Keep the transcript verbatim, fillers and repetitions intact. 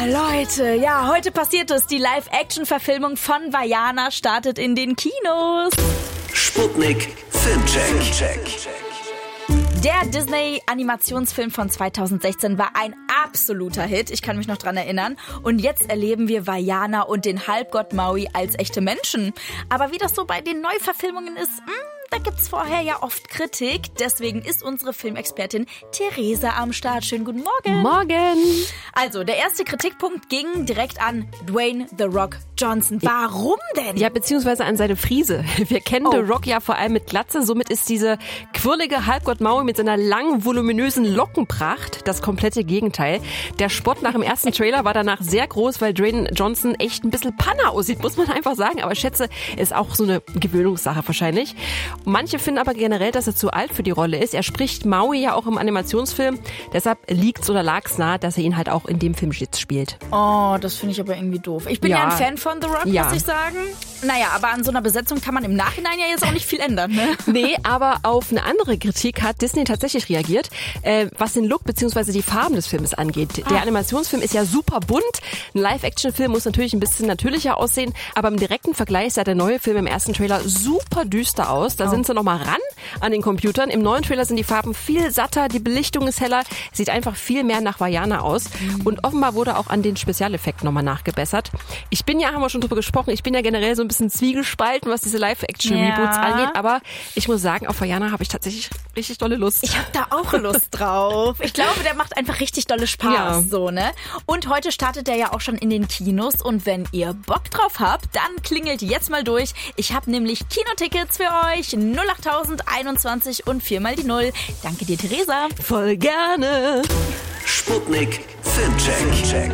Leute, ja, heute passiert es. Die Live-Action-Verfilmung von Vaiana startet in den Kinos. Sputnik Filmcheck. Der Disney-Animationsfilm von zweitausendsechzehn war ein absoluter Hit. Ich kann mich noch dran erinnern. Und jetzt erleben wir Vaiana und den Halbgott Maui als echte Menschen. Aber wie das so bei den Neuverfilmungen ist, mh, da gibt's vorher ja oft Kritik. Deswegen ist unsere Filmexpertin Theresa am Start. Schönen guten Morgen. Morgen. Also, der erste Kritikpunkt ging direkt an Dwayne The Rock Johnson. Warum denn? Ja, beziehungsweise an seine Frise. Wir kennen Oh. The Rock ja vor allem mit Glatze. Somit ist diese quirlige Halbgott Maui mit seiner langen, voluminösen Lockenpracht das komplette Gegenteil. Der Spott nach dem ersten Trailer war danach sehr groß, weil Dwayne Johnson echt ein bisschen Panne aussieht, muss man einfach sagen. Aber ich schätze, ist auch so eine Gewöhnungssache wahrscheinlich. Manche finden aber generell, dass er zu alt für die Rolle ist. Er spricht Maui ja auch im Animationsfilm. Deshalb liegt's oder lag's nahe, dass er ihn halt auch in dem Film jetzt spielt. Oh, das finde ich aber irgendwie doof. Ich bin ja, Ja. ein Fan von The Rock, Ja. muss ich sagen. Naja, aber an so einer Besetzung kann man im Nachhinein ja jetzt auch nicht viel ändern, ne? Nee, aber auf eine andere Kritik hat Disney tatsächlich reagiert, äh, was den Look bzw. die Farben des Films angeht. Der Animationsfilm ist ja super bunt. Ein Live-Action-Film muss natürlich ein bisschen natürlicher aussehen, aber im direkten Vergleich sah der neue Film im ersten Trailer super düster aus. Da Oh. sind sie noch mal ran an den Computern. Im neuen Trailer sind die Farben viel satter, die Belichtung ist heller, sieht einfach viel mehr nach Vaiana aus. Und offenbar wurde auch an den Spezialeffekten nochmal nachgebessert. Ich bin ja, haben wir schon drüber gesprochen, ich bin ja generell so ein bisschen zwiegespalten, was diese Live-Action-Reboots Ja. angeht, aber ich muss sagen, auf Vaiana habe ich tatsächlich richtig dolle Lust. Ich habe da auch Lust drauf. Ich glaube, der macht einfach richtig dolle Spaß, Ja. so, ne? Und heute startet der ja auch schon in den Kinos und wenn ihr Bock drauf habt, dann klingelt jetzt mal durch. Ich habe nämlich Kinotickets für euch. null acht einundzwanzig und viermal die Null. Danke dir, Theresa. Voll gerne. Sputnik Filmcheck.